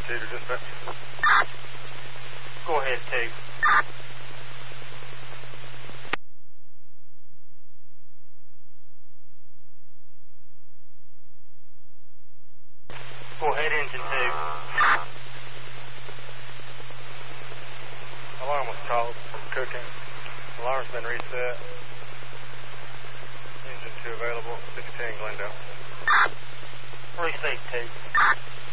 Cedar Dispatch. Go ahead, 2. Go ahead, engine 2. Alarm was called from cooking. Alarm's been reset. Engine 2 available, 16 Glendale. Receive 2.